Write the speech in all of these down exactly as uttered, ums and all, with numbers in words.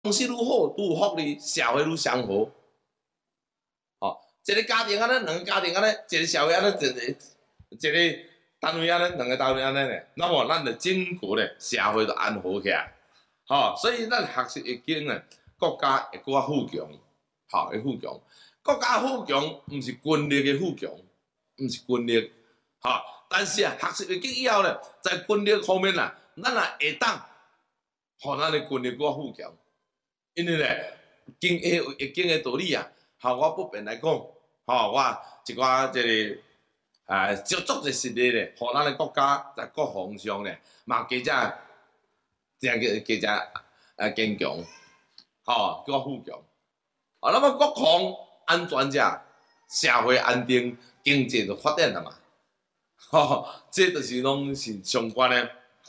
公司愈好，愈有福利，社会愈祥和。哦，一个家庭安尼，两个家庭安尼，一个社会安尼，一个一个单位安尼，两个单位安尼咧，那么咱就整个咧社会就安和起来。吼、哦，所以咱学习会经咧，国家会搁较富强，吼、哦，会富强。国家富强，毋是军力的富强，毋是军力，吼、哦。但是啊，学习会经以后咧，在军力方面啊，咱也会当，互咱的军力搁较富强。因为咧，经会会经的道理啊，吼，我不便来讲，吼，我一寡即个啊，足足个实例咧，互咱的国家在各方上咧，嘛加只。加加加啊坚强，吼，搁富强。啊，那么国防安全者，社会安定，经济就发展了嘛。吼，这就是拢是相关的。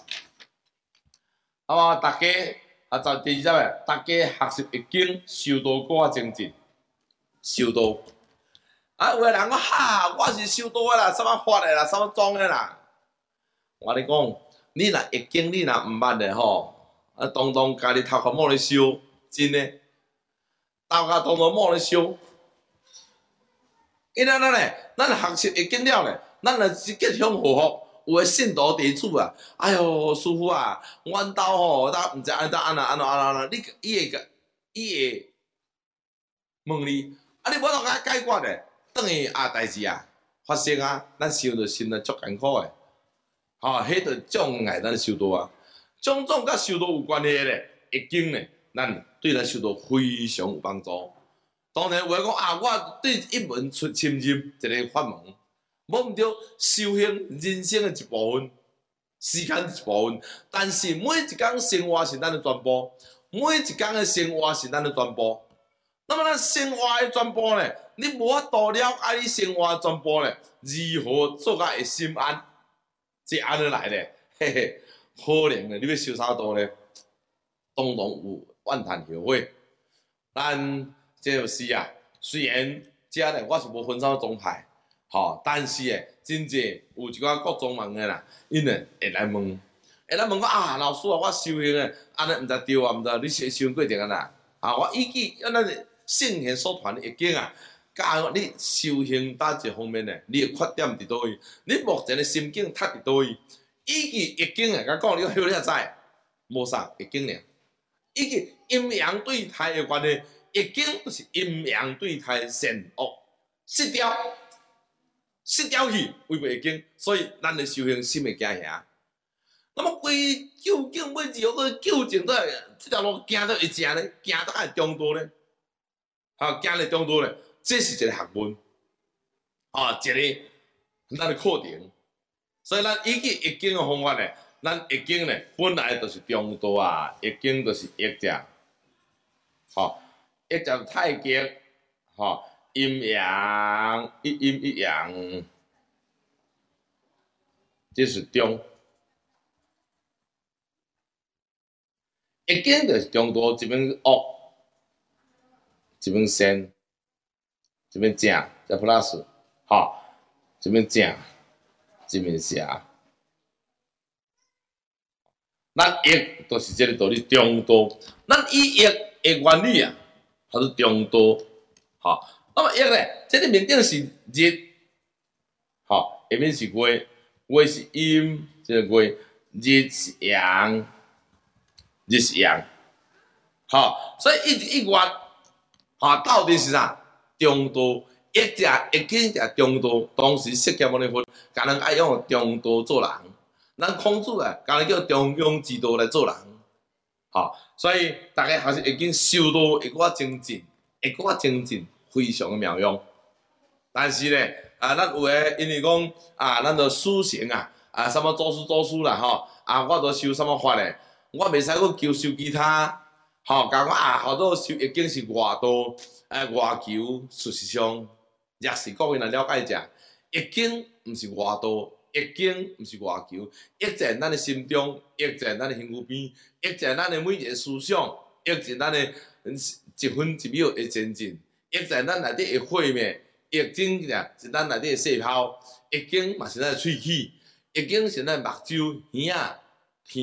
啊嘛，大家啊，就第二只诶，大家学习易经，修道搁较精进，修道。啊，有个人讲哈，我是修道诶啦，什么法诶啦，什么宗诶啦。我咧讲。你若会经，你若毋捌咧吼，啊，当当家己头壳摸咧烧，真诶，头壳当当摸咧烧。因为咱咧，咱学习会经了咧，咱若是吉祥祸福，有诶信徒弟子啊，哎哟，师傅啊，阮兜吼，咱毋知安怎安怎安怎安怎，你伊会个，伊会问你，啊，你无当甲解决咧，等于啊代志啊发生啊，咱想着心内足艰苦诶。吼，迄着障碍咱修道啊，种种甲修道有关系咧，易经咧，咱对咱修道非常有帮助。当然有人讲啊，我对一门出深入一个法门，无毋对，修行人生的一部分，时间一部分，但是每一工生活是咱的全部，每一工的生活是咱的全部。那么咱生活的全部咧，你无法度了解你生活的全部咧，如何做甲会心安？是安尼来咧，嘿嘿，可能咧，你要修啥道咧，当当有怨叹后悔。但这就是啊，虽然遮咧我是无分啥宗派，吼，但是诶，真正有一寡各宗门诶啦，因诶会来问，会来问我啊，老师啊，我修行诶，安尼毋知对啊，毋知你修修行过程安那？啊，我依据安尼圣贤所传的易经啊。教你修行哪一方面咧？你的缺点伫倒位？你目前的心境塌伫倒位？依据易经诶，甲讲你晓你也知，无啥易经尔。依据阴阳对态的关系，易经就是阴阳对态善恶失调，失调去违背易经，所以咱的修行心会惊吓。那么规究竟要如何纠正到这条路行到会正咧？行到会中道咧？啊，行咧中道咧？这是一个学问，啊，一个咱的课程，所以咱依据易经的方法咧，咱易经咧本来就是中道啊，易经就是易者，吼，易者太极，吼，阴阳一阴一阳，这是中，易经就是中道，一边恶，一边善。一边正，再 plus， 吼，一边正，一边邪。咱易都是这个道理，中道。咱以易的原理啊，它是中道，吼。那么易咧，这个面顶是日，吼，下面是月，月是阴，这个月，日是阳，日是阳，吼。所以一一月，吼，到底是啥？中道，一只一经只中道，当时释迦牟尼佛，甲人爱用中道做人，咱孔子啊，甲人叫中庸之道来做人，吼，所以大家还是已经修道会搁较精进，会搁较精进，非常的妙用。但是咧，啊，咱有诶，因为讲啊，咱着修行啊，啊，什么祖师祖师啦，吼，啊，我着修什么法咧，我袂使搁求修其他，吼，甲我啊，好多修已经是外道。诶，外求事实上，也是各位来了解者，易经毋是外道，易经毋是外求，易在咱的心中，易在咱的身躯边，易在咱的每一个思想，易在咱的一分一秒的前进，易在咱内底的火灭，易经呀是咱内底的细胞，易经嘛是咱的喙齿，易经是咱目睭、耳仔、鼻，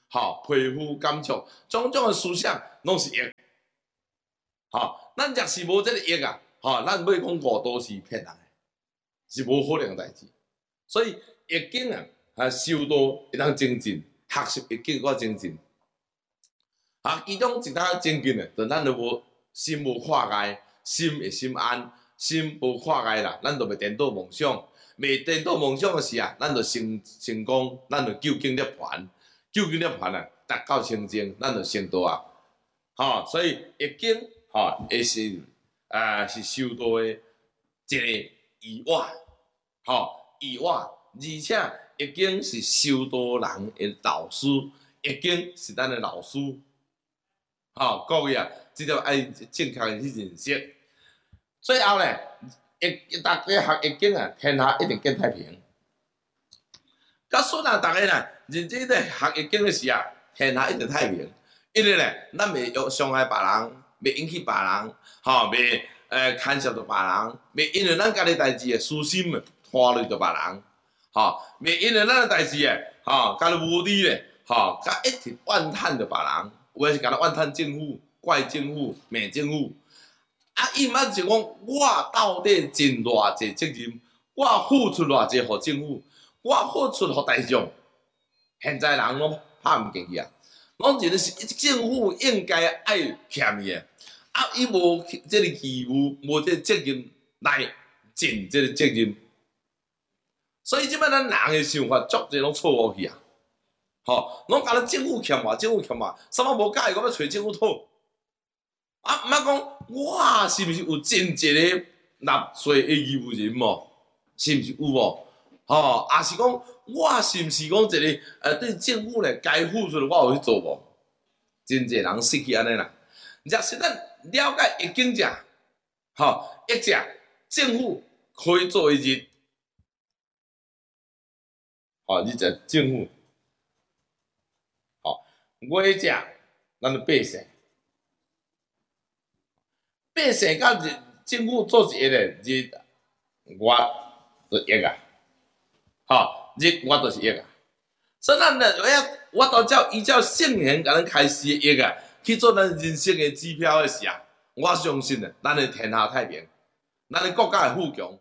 吼、皮肤感触，种种的思想拢是业。吼、咱若是无这个业啊，吼、咱要讲五都是骗人的，是无可能的代志。所以易经啊，啊修道会当精进，学习易经搁精进。啊，其中一搭精进的，就咱就无心无跨界，心会心安，心无跨界啦，咱就袂颠倒梦想。袂颠倒梦想的时啊，咱就成成功，咱就究竟涅槃，究竟涅槃啊，达到清净，咱就成道啊。吼、所以易经吼，也是啊、呃、是修道的一个意外，吼、意外，而且易经是修道人的老师，易经是咱的老师。吼、各位啊，这条爱正确的去认识。最后咧，易大家学易经啊，天下一定更太平。甲顺啊，大家咧认真咧学易经的时啊，天下一定太平。因为咧，咱袂要伤害别人，袂引起别人，吼、袂呃干涉到别人，袂因为咱家己代志诶私心啊拖累到别人，吼、袂因为咱诶代志诶，吼、家己无理咧，吼、甲一直怨叹着别人。有诶是甲咱怨叹政府、怪政府、骂政府，啊，伊毋捌是讲我到底尽偌济责任，我付出偌济互政府，我付出互大众，现在人拢拍毋进去啊，拢认为是政府应该爱欠伊诶，啊，伊无即个义务，无即个责任来尽即个责任，所以即摆咱人诶想法足侪拢错误去啊。吼，拢甲咱政府欠我，政府欠我，啥物无介意，我要找政府讨。啊，毋捌讲我是毋是有真正个纳税的义务人无？是毋是有无？吼，也是讲我是毋是讲一个呃对政府咧该付出的我有去做无？真侪人失去安尼啦。若是咱了解易经者，吼，易者政府可以做一日，吼，你者政府。我者，咱就百姓，百姓甲政府做一个咧，日我就益啊，吼，日我就是益啊。所以咱咧，我我都照依照圣贤甲咱开示的益啊，去做咱人生的指标的时啊，我相信啊，咱的天下太平，咱的国家会富强。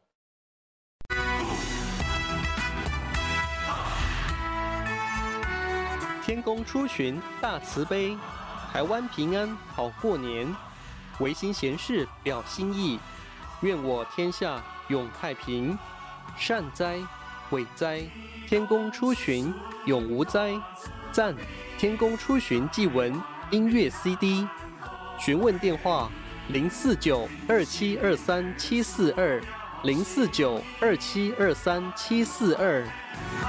天公出巡大慈悲，台湾平安好过年。维新贤士表心意，愿我天下永太平。善哉，伟哉，天公出巡永无灾。赞，天公出巡祭文音乐 C D。询问电话：零四九二七二三七四二，零四九二七二三七四二。